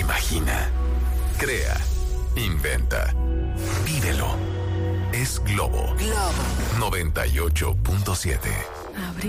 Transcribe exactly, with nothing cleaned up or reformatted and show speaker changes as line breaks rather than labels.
Imagina, crea, inventa, vívelo. Es Globo.
Globo
noventa y ocho punto siete.
Abre